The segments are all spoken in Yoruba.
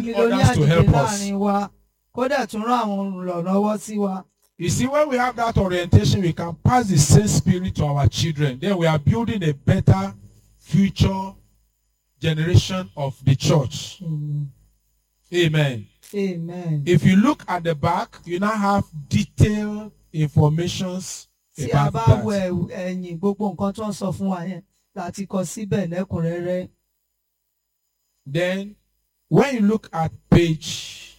others to help us. You see, when we have that orientation, we can pass the same spirit to our children. Then we are building a better future generation of the church. Amen. Amen. If you look at the back, you now have detailed informations about that. Then, when you look at page,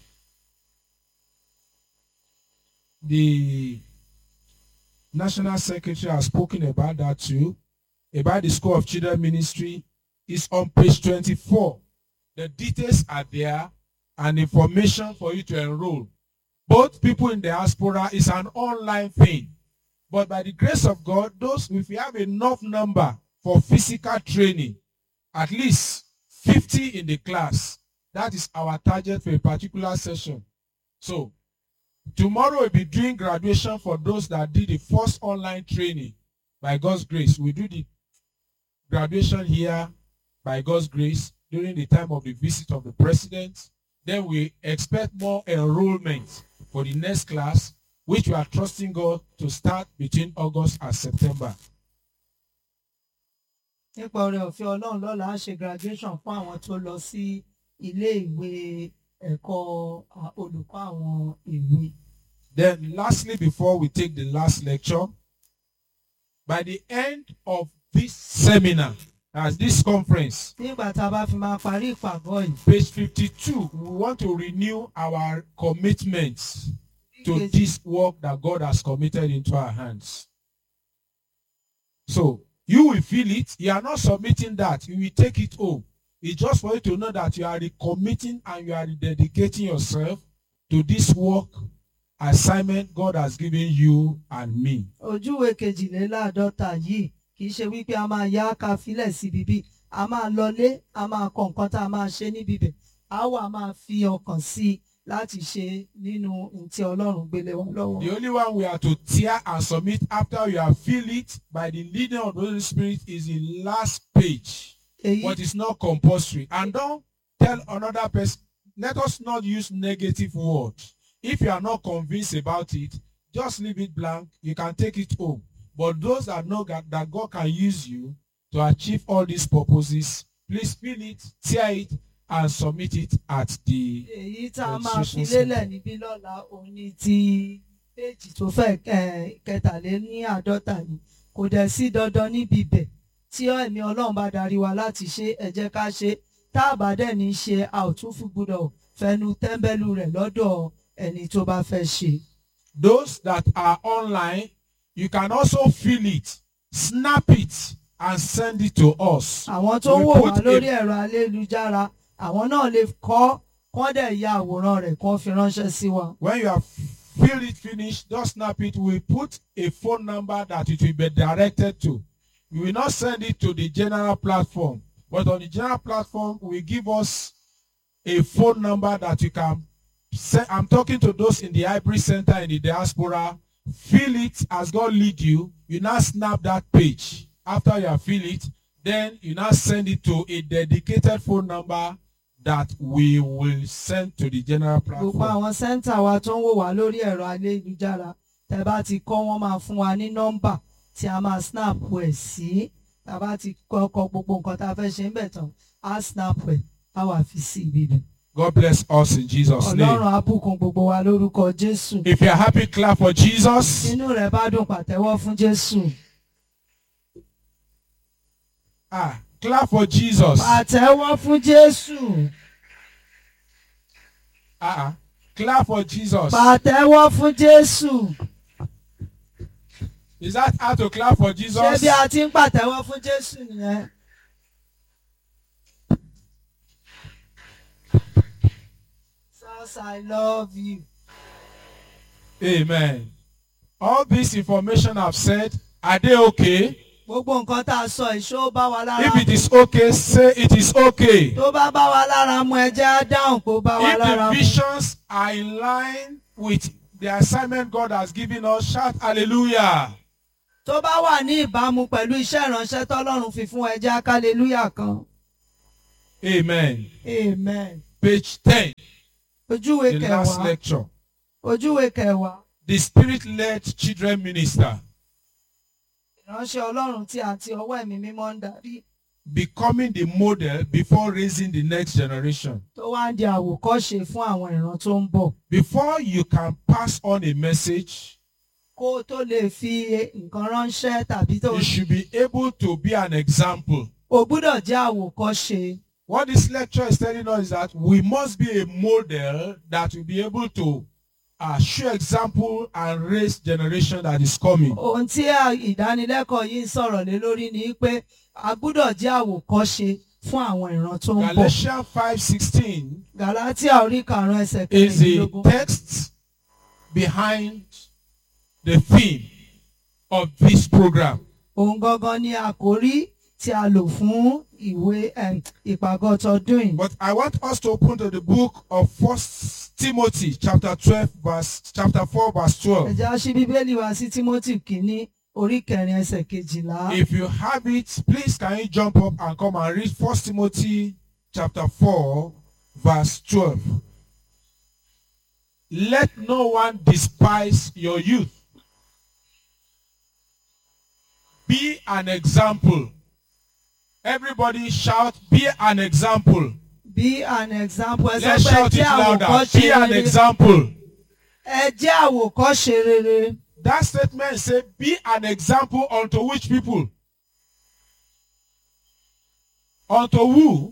the National Secretary has spoken about that too, about the School of Children Ministry. Is on page 24. The details are there and information for you to enroll. Both people in the diaspora is an online thing. But by the grace of God, if we have enough number for physical training, at least 50 in the class, that is our target for a particular session. So, tomorrow we'll be doing graduation for those that did the first online training. By God's grace, we do the graduation here by God's grace during the time of the visit of the president. Then we expect more enrollment for the next class, which we are trusting God to start between August and September. Then lastly, before we take the last lecture, by the end of this seminar, as this conference, page 52, we want to renew our commitments to this work that God has committed into our hands. So, you will feel it. You are not submitting that. You will take it home. It's just for you to know that you are recommitting and you are dedicating yourself to this work assignment God has given you and me. Kì í ṣe wípé a máa yá ká filẹ̀ sí bíbí, a máa lọlé, a máa kọ nǹkan tá a máa ṣe ní bíbẹ̀, a wà máa fi ọkàn sí láti ṣe nínú ohun tí Ọlọ́run gbélé wa lọ́wọ́. The only one we are to tear and submit after you have filled it by the leading of the Holy Spirit is the last page. But it's not compulsory. And don't tell another person, let us not use negative words. If you are not convinced about it, just leave it blank. You can take it home. But those that know that God can use you to achieve all these purposes, please fill it, tear it, and submit it at the registration center. Those that are online, you can also fill it, snap it, and send it to us. Àwọn tó wò wá lórí ẹ̀rọ ayélujára, àwọn náà lè kọ́ dẹ̀ ya àwòrán rẹ̀ kó fi ránṣẹ́ sí wa. When you have filled it finished, just snap it. We put a phone number that it will be directed to. We will not send it to the general platform, but on the general platform, we give us a phone number that you can send. I'm talking to those in the Hybrid Center in the diaspora. Fill it as God lead you. You now snap that page. After you have filled it, then you now send it to a dedicated phone number that we will send to the general platform. Gbogbo àwọn center wa tó ń wò wá lórí ẹ̀rọ ayélujára, tẹ́ bá ti kọ́ wọ́n máa fún wa ní nọ́mbà tí a máa snap ẹ̀ sí. Tá bá ti kọ́ gbogbo nǹkan tá a fẹ́ ṣe ń bẹ̀ tán, a snap ẹ̀, a wà fi sí ibi. God bless us in Jesus' name. Ọlọ́run á bùkún gbogbo wa lórúkọ Jésù. If you are happy, clap for Jesus. Inú rẹ̀ bá dùn, pàtẹ́wọ́ fún Jésù. Clap for Jesus. Pàtẹ́wọ́ fún Jésù. Clap for Jesus. Pàtẹ́wọ́ fún Jésù. Is that how to clap for Jesus? Ṣé bí a ti ń pàtẹ́wọ́ fún Jésù nìyẹn? I love you. Amen. All this information I've said, are they okay? Gbogbo nǹkan tá a sọ ìṣó bá wa lára. If it is okay, say it is okay. Tó bá bá wa lára mu, ẹ jẹ́ á dáhùn kó bá wa lára mu. If the visions are in line with the assignment God has given us, shout hallelujah. Tó bá wà ní ìbámu pẹ̀lú iṣẹ́ ìránṣẹ́ tọ́lọ́run fi fún ẹ jẹ́ á hallelujah kan. Amen. Amen. page 10, ojúwe the last kẹwàá lecture. ojúwe kẹwàá The Spirit-led children minister, ìránṣẹ́ Ọlọ́run tí àti ọwọ́ ẹ̀mí mímọ́ ń darí becoming the model before raising the next generation. tó wá ń di àwòkọ́ṣe fún àwọn ìran tó ń bọ̀. Before you can pass on a message, Kó o tó lè fi nǹkan ránṣẹ́ tàbí tó you should be able to be an example. o gbúdọ̀ jẹ́ àwòkọ́ṣe. What this lecture is telling us is that we must be a model that will be able to show example and raise generation that is coming. Ohun tí ìdánilẹ́kọ̀ọ́ yìí ń sọ̀rọ̀ lé lórí ni pé a gbúdọ̀ jẹ́ àwòkọ́ṣe fún àwọn ìran tó ń bọ̀. Galatians 5:16 Gàlátíà orí karùn-ún ẹsẹ̀ is the kẹrìndínlógún. text behind the theme of this program. Òun gangan ni àkórí tí a lò fún ìwé ìpàgọ́ tọdún yìí. But I want us to open to the book of 1 Timothy chapter 4 verse Ẹ 12. jẹ́ á ṣí Bíbélì wa sí Tímótì kìíní orí kẹrin ẹsẹ̀ kejìlá. If you have it, please can you jump up and come and read 1 Timothy chapter 4 verse 12. Let no one despise your youth. Be an example. Everybody shout, be an example. Be an example. Ẹ sọ Let's pé ẹ shout it jẹ́ louder. àwòkọ́ṣe Be an rere. example. Ẹ jẹ́ àwòkọ́ṣe rere. That statement says, be an example unto which people? Unto who?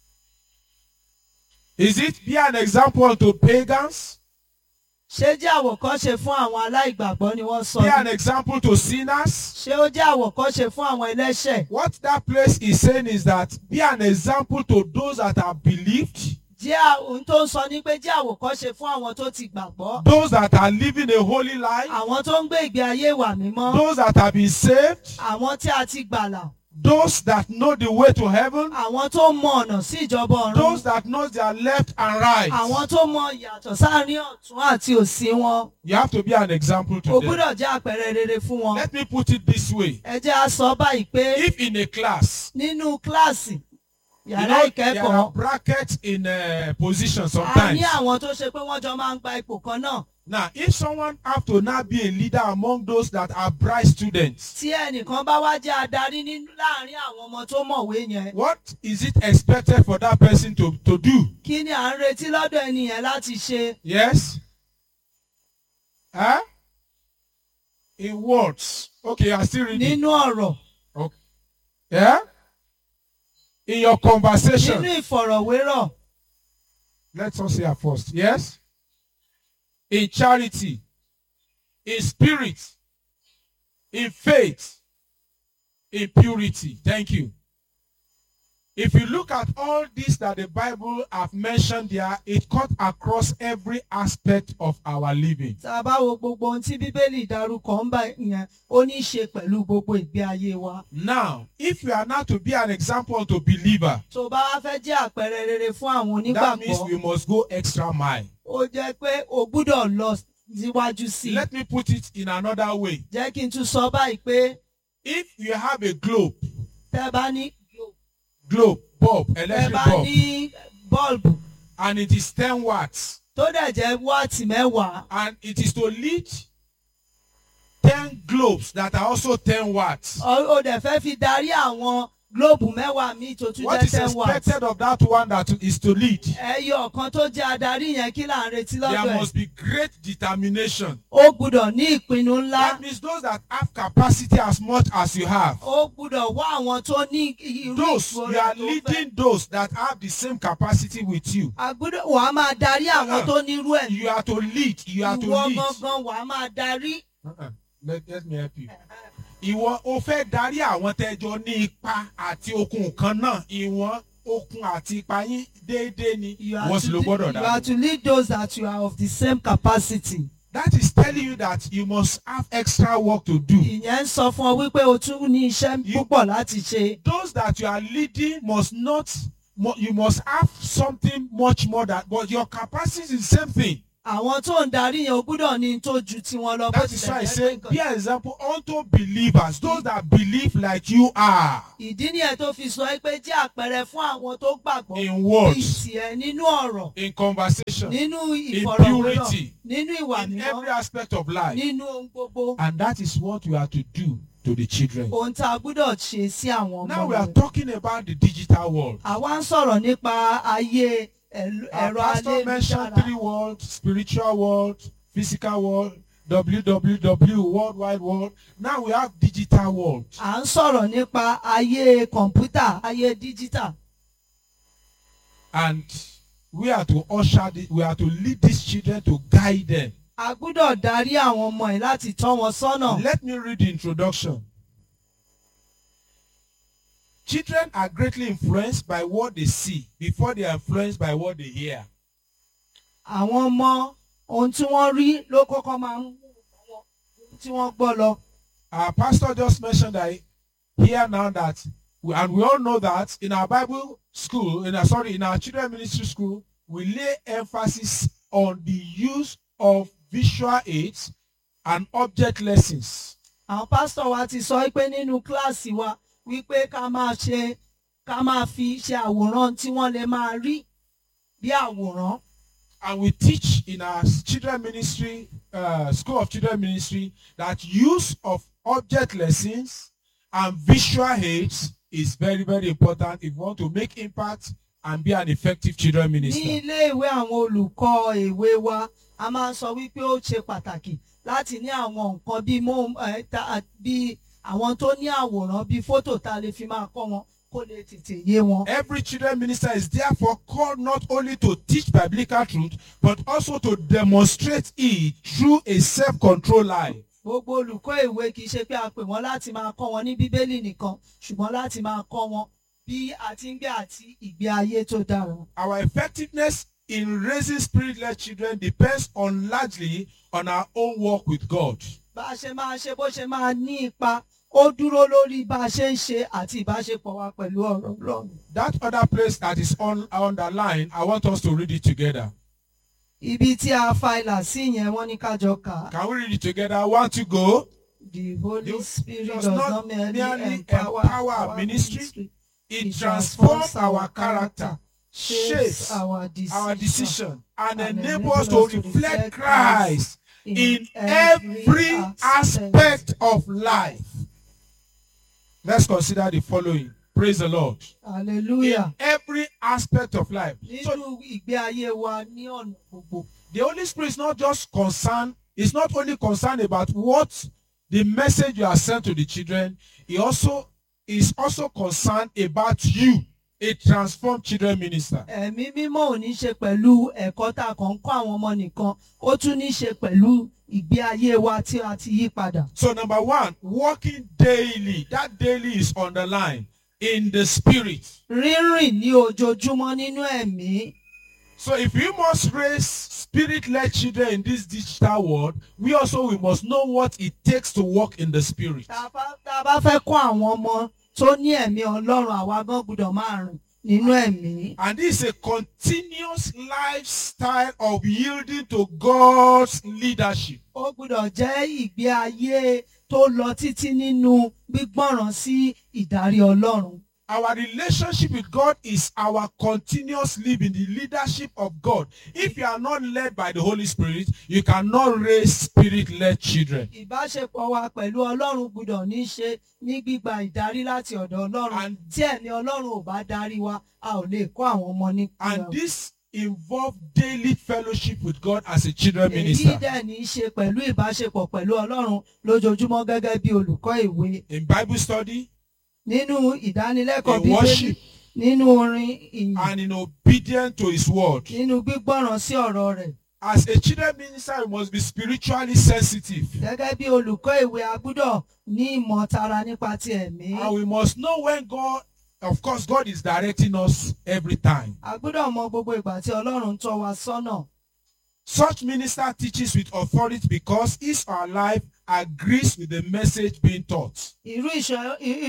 Is it be an example unto pagans? Ṣé jẹ́ àwòkọ́ṣe fún àwọn aláìgbàgbọ́ ni wọ́n sọ? Be an example to sinners? Ṣé ó jẹ́ àwòkọ́ṣe fún àwọn ẹlẹ́ṣẹ̀? What that place is saying is that be an example to those that are believed, Jẹ́ ohun tó ń sọ ni pé jẹ́ àwòkọ́ṣe fún àwọn tó ti gbàgbọ́. those that are living a holy life, Àwọn tó ń gbé ìgbé ayé ìwà mímọ́. those that have been saved, Àwọn tí a ti gbàlà. those that know the way to heaven, Àwọn tó mọ ọ̀nà sí ìjọba ọ̀run. those that know their left and right. Àwọn tó mọ ìyàtọ̀ sáàárín ọ̀tún àti òsì wọn. You have to be an example to O them. gbúdọ̀ jẹ́ àpẹẹrẹ rere fún wọn. Let me put it this way. Ẹ jẹ́ á sọ báyìí pé If in a class, nínú kíláàsì you yàrá know, there are ìkẹ́kọ̀ọ́ brackets in position a sometimes. ní àwọn tó ṣe pé wọ́n jọ máa ń gba ipò kan náà. Now, if someone have to now be a leader among those that are bright students, Tí ẹnìkan bá wá jẹ́ adarí láàárín àwọn ọmọ tó mọ̀wé yẹn, what is it expected for that person to do? kí ni à ń retí lọ́dọ̀ ẹni yẹn láti ṣe? Yes? Huh? In words. Okay, I still reading. Nínú ọ̀rọ̀, Okay. Yeah? In your conversation. nínú ìfọ̀rọ̀wérọ̀, Let us hear first. Yes? In charity, in spirit, in faith, in purity. Thank you. If you look at all this that the Bible have mentioned there, it cuts across every aspect of our living. tá a bá wo gbogbo ohun tí Bíbélì dárúkọ ń bá yẹn, ó ní í ṣe pẹ̀lú gbogbo ìgbé ayé wa. Now, if you are now to be an example to believer, Tó bá wá fẹ́ jẹ́ àpẹẹrẹ rere fún àwọn that means onígbàgbọ́, we must go extra mile. ó jẹ́ pé o gbúdọ̀ lọ síwájú sí i. Let me put it in another way. Jẹ́ kí n tún sọ báyìí pé If you have a globe, tẹ́ bá ní bulb, tẹ́ electric bá bulb, ní bọ́ọ̀lù and it is 10 watts, tó dẹ̀ jẹ́ wáàtì mẹ́wàá, and it is to lead 10 globes that are also 10 watts. ó dẹ̀ fẹ́ fi darí àwọn gílóòbù mẹ́wàá míì tó tún What jẹ́ is 10 watts. expected of that one that is to lead? Ẹyọ kan tó jẹ́ adarí yẹn kí là ń retí lọ́dọ̀ There ẹ̀? must be great determination. Ó gbúdọ̀ ní ìpinnu ńlá. That means those that have capacity as much as you have. Ó gbúdọ̀ wá àwọn tó ní irú Those, you are ìfòrò tó fẹ́. leading those that have the same capacity with you. Wàá máa darí àwọn tó nírú ẹ̀. You are to lead. You are to Ìwọ lead. gangan wàá máa darí. Let me help you. Ìwọ o fẹ́ darí àwọn tẹ́jọ ní ipa àti okun kan náà. Ìwọ̀n okun àti ipa yín déédéé ni. Wọ́n sì ló gbọ́dọ̀ You are darí. to lead those that you are of the same capacity. That is telling you that you must have extra work to do. Ìyẹn ń sọ fún ọ wípé o tún ní iṣẹ́ púpọ̀ láti ṣe. Those that you are leading must not, you must have something much more than, but your capacity is the same thing. àwọn tó ń darí yẹn ó gbúdọ̀ ní tó ju tiwọn lọ. That is why I say, be an example unto believers, those that believe like you are. Ìdí nìyẹn tó fi sọ pé jẹ́ àpẹẹrẹ fún àwọn tó gbàgbọ́ In words, bíi tiẹ̀ nínú ọ̀rọ̀, in conversation, nínú in ìfọ̀rọ̀wérọ̀, purity, nínú ìwà in mímọ́, every aspect of life. nínú ohun gbogbo. And that is what we are to do to the children. Ohun tá a gbúdọ̀ ṣe sí àwọn Now ọmọ we are rẹ̀. talking about the digital world. Àwa ń sọ̀rọ̀ nípa ayé Our ẹ̀rọ pastor mentioned ayélujára. 3 worlds: spiritual world, physical world, WWW, World Wide World. Now we have digital world. À ń sọ̀rọ̀ nípa ayé kọ̀ǹpútà, ayé díjítà. And we are to we are to lead these children, to guide them. A gbúdọ̀ darí àwọn ọmọ yìí láti tọ́ wọn sọ́nà. Let me read the introduction. Children are greatly influenced by what they see before they are influenced by what they hear. Àwọn ọmọ ohun tí wọ́n rí ló kọ́kọ́ máa ń mú ohun tí wọ́n gbọ́ lọ. Our pastor just mentioned that here now that, and we all know that in our Bible school, in our children ministry school, we lay emphasis on the use of visual aids and object lessons. Àwọn pásítọ̀ wa ti sọ pé nínú kíláàsì wa wípé ká máa fi ṣe àwòrán tí wọ́n lè máa rí bí àwòrán. And we teach in our children ministry, school of children ministry, that use of object lessons and visual aids is very, very important if you want to make impact and be an effective children minister. Ní ilé ìwé àwọn olùkọ́ ìwé wa, a máa ń sọ wípé ó ṣe pàtàkì láti ní àwọn nǹkan bí àwọn tó ní àwòrán bí fótò tá a lè fi máa kọ́ wọn kó lè tètè yé wọn. Every children minister is therefore called not only to teach biblical truth, but also to demonstrate it through a self-controlled life. Gbogbo olùkọ́ ìwé kì í ṣe pé a pè wọ́n láti máa kọ́ wọn ní Bíbélì nìkan, ṣùgbọ́n láti máa kọ́ wọn bí a ti ń gbé àti ìgbé ayé tó dára. Our effectiveness in raising spirit-led children depends largely on our own work with God. Bá a ṣe máa ṣe bó ṣe máa ní ipa, ó dúró lórí bá a ṣe ń ṣe àti ìbáṣepọ̀ wa pẹ̀lú ọ̀rọ̀ Ọlọ́run. That other place that is underlined, I want us to read it together. Ibi tí a fa ìlà sí yẹn wọ́n ní ká jọ kà á. Can we read it together? 1, 2, go. The Holy Spirit does does not not merely merely empower our ministry, It transforms our character, shapes our decision, and enables us to reflect Christ in every aspect of life. Let's consider the following. Praise the Lord. Hallelujah. In every aspect of life. So Nínú ìgbé ayé wa ní ọ̀nà gbogbo. the Holy Spirit is not just concerned, it's not only concerned about what the message you are sent to the children, he is also concerned about you, a transformed children minister. Ẹ̀mí mímọ́ ò ní ṣe pẹ̀lú ẹ̀kọ́ tá a kàn ń kọ́ àwọn ọmọ nìkan, ó tún ní ṣe pẹ̀lú ìgbé ayé wa tí a ti yí padà. So number 1, walking daily. That daily is underlined in the spirit. Rírìn ní ojoojúmọ́ nínú ẹ̀mí. So if we must raise spirit-led children in this digital world, we must know what it takes to walk in the spirit. Tá a bá fẹ́ kọ́ àwọn ọmọ tó ní ẹ̀mí Ọlọ́run, àwa gan gbọ́dọ̀ máa rìn nínú ẹ̀mí. And this is a continuous lifestyle of yielding to God's leadership. Ó gbọ́dọ̀ jẹ́ ìgbé ayé tó lọ títí nínú gbígbọ́ràn sí ìdarí Ọlọ́run. Our relationship with God is our continuous living, the leadership of God. If you are not led by the Holy Spirit, you cannot raise spirit-led children. Ìbáṣepọ̀ wa pẹ̀lú Ọlọ́run gbọ́dọ̀ ní ṣe ní gbígba ìdarí láti ọ̀dọ̀ Ọlọ́run. Tí ẹ̀mí Ọlọ́run ò bá darí wa, a ò lè kọ́ àwọn ọmọ ní. And this involves daily fellowship with God as a children minister. Èyí dẹ̀ ní í ṣe pẹ̀lú ìbáṣepọ̀ pẹ̀lú Ọlọ́run lójoojúmọ́ gẹ́gẹ́ bí olùkọ́ ìwé. In Bible study, Nínú ìdánilẹ́kọ̀ọ́ in Bíbélì, worship, nínú orin ìyìn, and in obedience to His word. nínú gbígbọ́ràn sí ọ̀rọ̀ rẹ̀. As a children minister, you must be spiritually sensitive. Gẹ́gẹ́ bí olùkọ́ ìwé, a gbọ́dọ̀ ní ìmọ̀ tara nípa ti ẹ̀mí. And we must know when God is directing us every time. A gbọ́dọ̀ mọ gbogbo ìgbà tí Ọlọ́run ń tọ́ wa sọ́nà. Such minister teaches with authority because his or her life agrees with the message being taught. Irú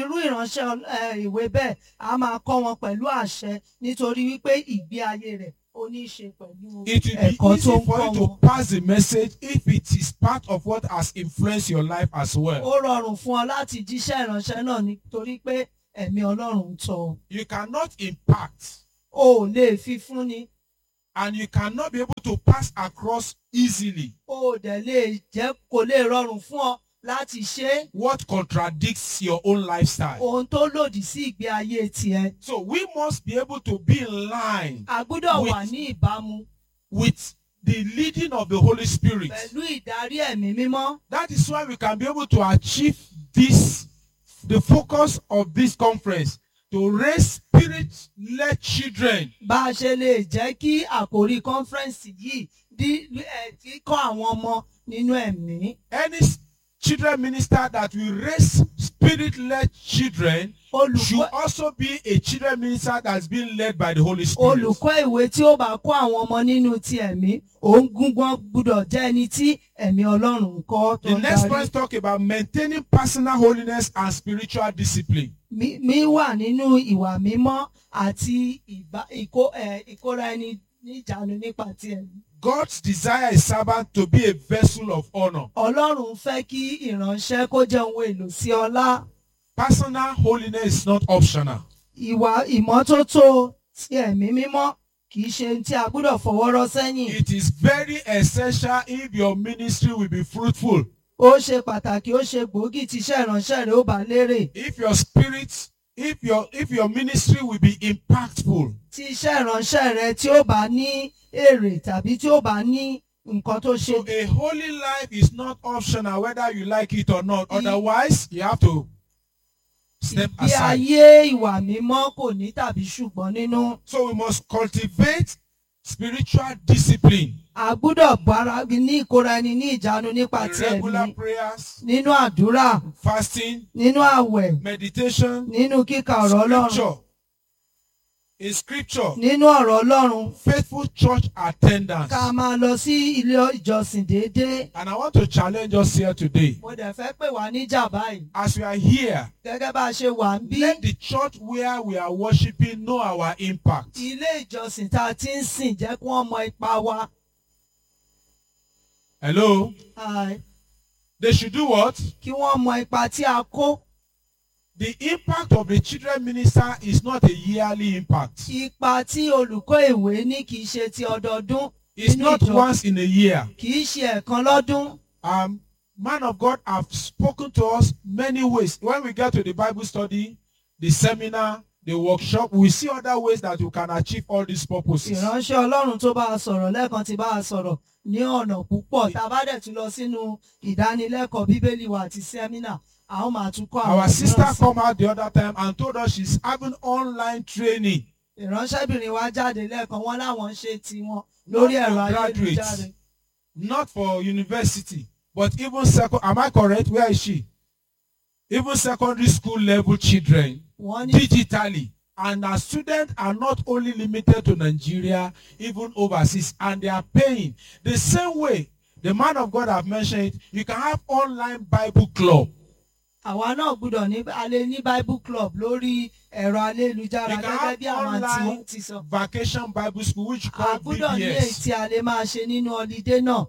ìránṣẹ́ ìwé bẹ́ẹ̀ a máa kọ́ wọn pẹ̀lú àṣẹ nítorí wípé ìgbé ayé rẹ̀ ó ní í ṣe pẹ̀lú It will be ẹ̀kọ́ tó easy ń for kọ́ you to wọn. pass the message if it is part of what has influenced your life as well. Ó rọrùn fún ọ láti jíṣẹ́ ìránṣẹ́ náà nítorí pé ẹ̀mí Ọlọ́run ń tọ́ ọ. You cannot impact O ò lè fi fúnni. and you cannot be able to pass across easily O ò dẹ̀ lè jẹ́ kó lè rọrùn fún ọ láti ṣe what contradicts your own lifestyle. ohun tó lòdì sí ìgbé ayé tiẹ̀. So we must be able to be in line A gbọ́dọ̀ With- wà ní ìbámu with the leading of the Holy Spirit. pẹ̀lú ìdarí ẹ̀mí mímọ́. That is why we can be able to achieve this, the focus of this conference, to raise spirit-led children. Bá a ṣe lè jẹ́ kí àkòrí kọ́nfẹ́rẹ́nsì yìí kíkọ́ àwọn ọmọ nínú ẹ̀mí. Any children minister that will raise spirit-led children should Olùkọ́ also be a children minister that's being led by the Holy Spirit. olùkọ́ ìwé tí ó bá kọ́ àwọn ọmọ nínú ti ẹ̀mí òun gúngbọ́n gbúdọ̀ jẹ́ ẹni tí ẹ̀mí Ọlọ́run ń kọ́ tó The ń next darí. point talk about maintaining personal holiness and spiritual discipline. Mi wà nínú ìwà mímọ́ àti ìkóra ẹni níjàánu nípa ti ẹ̀mí. God's desire is servant to be a vessel of honor. Ọlọ́run fẹ́ kí ìránṣẹ́ kó jẹ́ ohun èlò sí ọlá. Personal holiness is not optional. Ìwà ìmọ́tótó ti ẹ̀mí mímọ́ kì í ṣe ohun tí a gbọ́dọ̀ fọwọ́ rọ́ sẹ́yìn. It is very essential if your ministry will be fruitful. Ó ṣe pàtàkì, ó ṣe gbòógì tí iṣẹ́ ìránṣẹ́ rẹ̀ ó bá lérè. If your spirit, if your ministry will be impactful. Tí iṣẹ́ ìránṣẹ́ rẹ̀ tí ó bá ní èrè tàbí tí ó bá ní nǹkan tó ṣe. So a holy life is not optional whether you like it or not. Otherwise, you have to step Ìgbé aside. ayé ìwà mímọ́ kò ní tàbí ṣùgbọ́n nínú. So we must cultivate spiritual discipline. A gbọ́dọ̀ bára ní ìkóra ẹni ní ìjánu nípa ti Regular ẹ̀mí. prayers, Nínú àdúrà, fasting, nínú àwẹ̀, meditation, nínú kíka ọ̀rọ̀ Ọlọ́run, scripture. In scripture, nínú ọ̀rọ̀ Ọlọ́run. faithful church attendance. Ká máa lọ sí ilé ìjọsìn déédéé. And I want to challenge us here today. Mo dẹ̀ fẹ́ pè wá níjà báyìí. As we are here, Gẹ́gẹ́ bá a ṣe wà ń bí. let the church where we are worshiping know our impact. Ilé ìjọsìn tá a ti ń sìn jẹ́ kí wọ́n mọ ipa wa. Hello? Ai, They should do what? Kí wọ́n mọ ipa tí a kó. The impact of the children minister is not a yearly impact. Ipa tí olùkọ́ ìwé ní kì í ṣe ti ọdọọdún. It's Nínú not ìjọ. once in a year. Kì í ṣe ẹ̀kan lọ́dún. Man of God have spoken to us many ways. When we get to the Bible study, the seminar, the workshop, we see other ways that we can achieve all these purposes. Ìránṣẹ́ Ọlọ́run tó bá a sọ̀rọ̀ lẹ́ẹ̀kan ti bá a sọ̀rọ̀ ní ọ̀nà púpọ̀. Tá a bá dẹ̀ tún lọ sínú ìdánilẹ́kọ̀ọ́ Bíbélì wa àti sẹ́mínà, a ó máa tún kọ́ àwọn Our sister mìíràn sí. come out the other time and told us she's having online training. Ìránṣẹ́bìnrin wa jáde lẹ́ẹ̀kan wọ́n láwọn ń ṣe tiwọn lórí ẹ̀rọ Not for ayélujára. graduates, not for university, but even am I correct? Where is she? Even secondary school level children, Wọ́n ní digitally. And our students are not only limited to Nigeria, even overseas, and they are paying. The same way, the man of God have mentioned it, you can have online Bible club. àwa náà gbọ́dọ̀ ní a lè ní Bible club lórí ẹ̀rọ ayélujára You can gẹ́gẹ́ have bí àwọn tí online wọ́n ti sọ. vacation Bible school, which you A call gbọ́dọ̀ ní èyí VBS. tí a lè máa ṣe nínú ọlídé náà.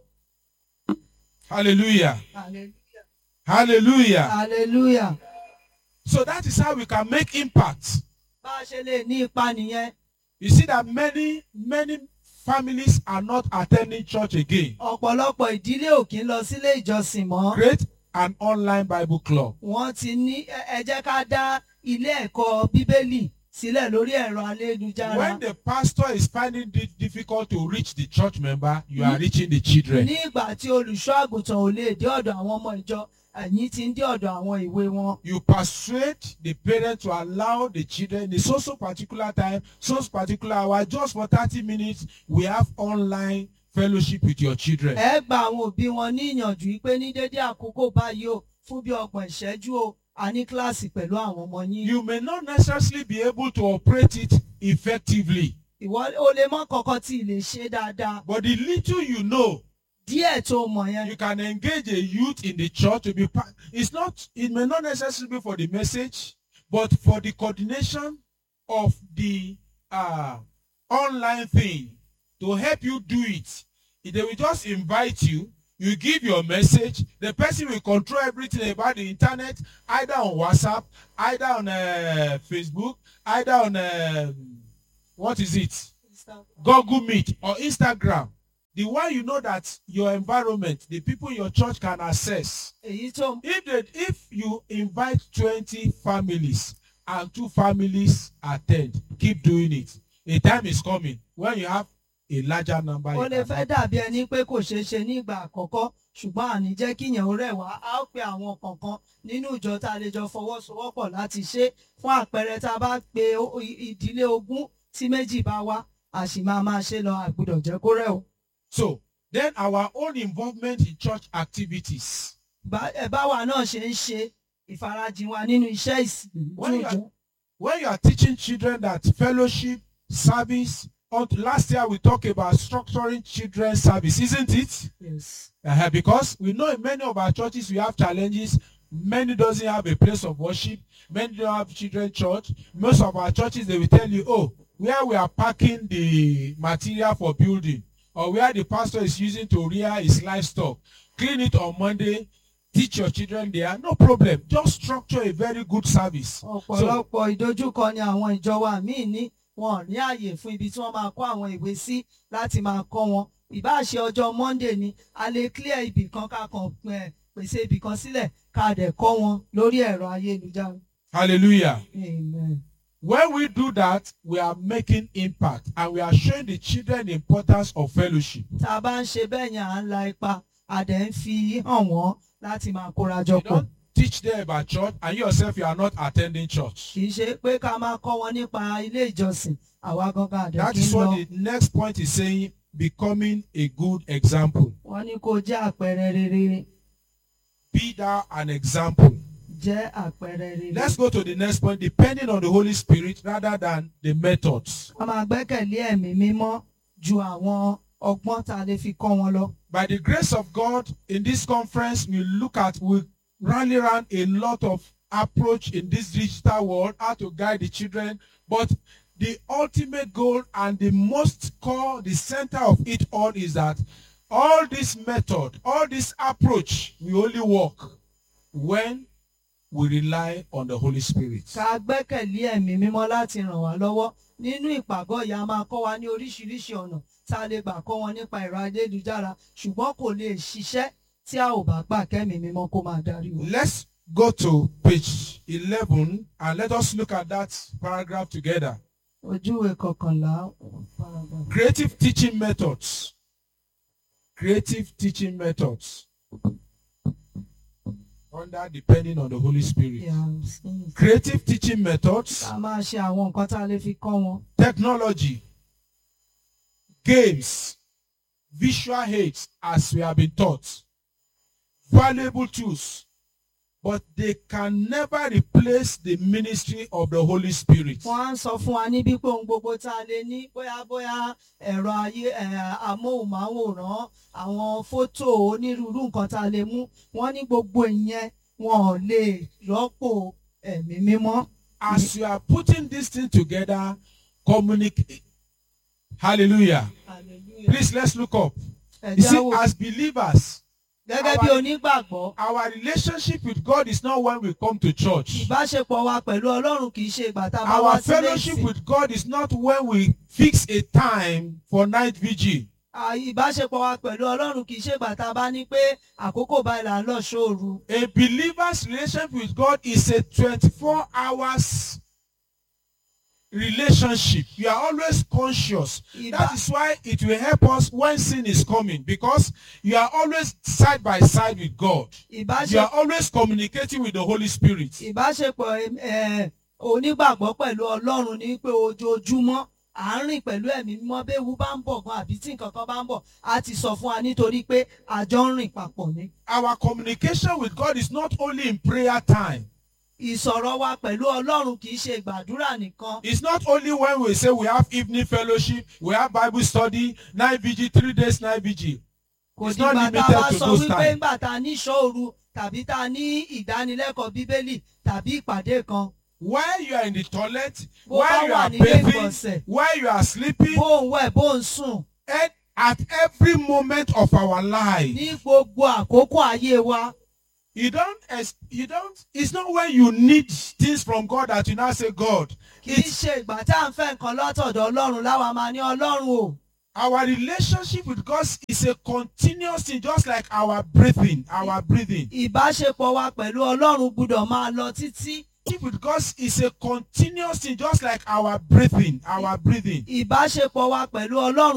Hallelujah. Hallelujah. Hallelujah. Hallelujah. So that is how we can make impact. Bá a ṣe lè ní ipa nìyẹn. You see that many families are not attending church again. Ọ̀pọ̀lọpọ̀ ìdílé ò kí ń lọ sílé ìjọsìn mọ́. Create an online Bible club. Wọ́n ti ní ẹ jẹ́ ká dá ilé ẹ̀kọ́ Bíbélì sílẹ̀ lórí ẹ̀rọ ayélujára. When the pastor is finding it difficult to reach the church member, you are reaching the children. Ní ìgbà tí olùṣọ́ àgùntàn ò lè dé ọ̀dọ̀ àwọn ọmọ ìjọ, ẹ̀yin ti ń dé ọ̀dọ̀ àwọn ìwé wọn. You persuade the parents to allow the children in so particular time, so particular hour, just for 30 minutes, we have online fellowship with your children. Ẹ gba àwọn òbí wọn ní ìyànjú pé ní dédé àkókò báyìí o fún bí 30 ìṣẹ́jú o a ní kíláàsì pẹ̀lú àwọn ọmọ yín. You may not necessarily be able to operate it effectively, Ìwọ o lè mọ kankan tí ì lè ṣe dáadáa. but the little you know, Díẹ̀ tó mọ̀ yẹn. you can engage a youth in the church to be part. It may not necessarily be for the message, but for the coordination of the online thing. to help you do it. They will just invite you. You give your message. The person will control everything about the internet, either on WhatsApp, either on Facebook, either on what is it? Google Meet or Instagram. The one you know that your environment, the people in your church can access. If you invite 20 families and 2 families attend, keep doing it. A time is coming when you have a larger number. Ó lè fẹ́ dàbí ẹni pé kò ṣeé ṣe ní ìgbà àkọ́kọ́, ṣùgbọ́n àní jẹ́ kí ìyẹn ó rẹ̀ wá. A ó pe àwọn kọ̀ọ̀kan nínú ìjọ tá a lè jọ fọwọ́sowọ́pọ̀ láti ṣe. Fún àpẹẹrẹ, tá a bá pe ìdílé 20 tí méjì bá wá, a sì máa ṣe lọ, àgbọ́dọ̀ jẹ́ kó rẹ̀ o. So then our own involvement in church activities. Báwa náà ṣe ń ṣe ìfarajìn wa nínú iṣẹ́ ìsìn. When you are teaching children that fellowship, service, last year we talked about structuring children's service, isn't it? Yes. Because we know in many of our churches we have challenges. Many doesn't have a place of worship. Many don't have children's church. Most of our churches, they will tell you, oh, where we are parking the material for building, or where the pastor is using to rear his livestock, clean it on Monday, teach your children there, no problem. Just structure a very good service. Ọ̀pọ̀lọpọ̀ ìdojúkọ ni àwọn ìjọ wa míì ní. Wọn ní àyè fún ibi tí wọ́n máa kọ́ àwọn ìwé sí láti máa kọ́ wọn. Ìbá ṣe ọjọ́ Monday ni a lè clear ibì kan ká kàn pèsè ibì kan sílẹ̀ ká dẹ̀ kọ́ wọn lórí ẹ̀rọ ayélujára. Hallelujah. Amen. When we do that, we are making impact and we are showing the children the importance of fellowship. Tá a bá ń ṣe bẹ́ẹ̀ yẹn à ń la ipa, a dẹ̀ ń fi hàn wọ́n láti máa kóra jọ pọ̀. Teach them about church and yourself you are not attending church. Kì í ṣe pé ká máa kọ́ wọn nípa ilé ìjọsìn, àwa gangan àdé kí ń lọ. That is what the next point is saying, becoming a good example. Wọ́n ní kó jẹ́ àpẹẹrẹ rere. Be thou an example. Jẹ́ àpẹẹrẹ rere. Let's go to the next point, depending on the Holy Spirit rather than the methods. A máa gbẹ́kẹ̀lé ẹ̀mí mímọ́ ju àwọn ọgbọ́n tá a lè fi kọ́ wọn lọ. By the grace of God, in this conference, we rally around a lot of approach in this digital world, how to guide the children. But the ultimate goal and the most core, the center of it all is that all this method, all this approach, we only work when we rely on the Holy Spirit. Ká gbẹ́kẹ̀lé ẹ̀mí mímọ́ láti ràn wá lọ́wọ́. Nínú ìpàgọ́ yìí a máa kọ́ wa ní oríṣiríṣi ọ̀nà tá a lè gbà kọ́ wọn nípa ẹ̀rọ ayélujára, ṣùgbọ́n kò lè ṣiṣẹ́ tí a ò bá gbà kẹ́mi mímọ́ kó máa darí wa. Let's go to page 11 and let us look at that paragraph together. Ojúwe 11. Creative teaching methods. Creative teaching methods. Under depending on the Holy Spirit. Creative teaching methods. Ká máa ṣe àwọn nǹkan tá a lè fi kọ́ wọn. Technology. Games. Visual aids, as we have been taught. Valuable tools, but they can never replace the ministry of the Holy Spirit. Wọ́n á sọ fún wa níbí pé ohun gbogbo tá a lè ní bóyá ẹ̀rọ ayé amóhùnmáwòrán, àwọn fótò onírúurú nǹkan tá a lè mú, wọ́n ní gbogbo ìyẹn wọn ò lè rọ́pò ẹ̀mí mímọ́. As you are putting this thing together, communicate. Hallelujah. Hallelujah. Please, let's look up. You see, as believers, gẹ́gẹ́ bí onígbàgbọ́, our relationship with God is not when we come to church. Ìbáṣepọ̀ wa pẹ̀lú Ọlọ́run kì í ṣe ìgbà tá a bá wá Our sílé fellowship ìsìn. with God is not when we fix a time for night vigil. Ìbáṣepọ̀ wa pẹ̀lú Ọlọ́run kì í ṣe ìgbà tá a bá ní pé àkókò báyìí là ń lọ ṣóòru. A believer's relationship with God is a 24 hours relationship. You are always conscious. That is why it will help us when sin is coming, because you are always side by side with God. You are always communicating with the Holy Spirit. Ìbáṣepọ̀ onígbàgbọ́ pẹ̀lú Ọlọ́run ní pé ojoojúmọ́ à ń rìn pẹ̀lú ẹ̀mí mímọ́, bí ewu bá ń bọ̀ gan àbí tí nǹkan kan bá ń bọ̀, á ti sọ fún wa nítorí pé a jọ ń rìn papọ̀ ni. Our communication with God is not only in prayer time. Ìsọ̀rọ̀ wa pẹ̀lú Ọlọ́run kì í ṣe ìgbàdúrà nìkan. It's not only when we say we have evening fellowship, we have Bible study, night vigil, 3 days night vigil. It's not limited to those times. Kò dìgbà tá a bá sọ wípé ńgbà tá a ní ìṣọ́òru tàbí tá a ní ìdánilẹ́kọ̀ọ́ Bíbélì tàbí ìpàdé kan. While you are in the toilet, Bó while bá you wà are nílé bathing, ìgbọ̀nsẹ̀, while you are sleeping, bó ń wẹ̀ bó ń sùn, And at every moment of our life. Ní gbogbo àkókò ayé wa. It's not when you need things from God that you now say, God. Kì í ṣe ìgbà tá à ń fẹ́ nǹkan lọ́tọ̀dọ̀ Ọlọ́run láwa máa ní Ọlọ́run o. Our relationship with God is a continuous thing, just like our breathing. Ìbáṣepọ̀ wa pẹ̀lú Ọlọ́run gbọ́dọ̀ máa lọ títí. With God is a continuous thing, just like our breathing. Ìbáṣepọ̀ wa pẹ̀lú Ọlọ́run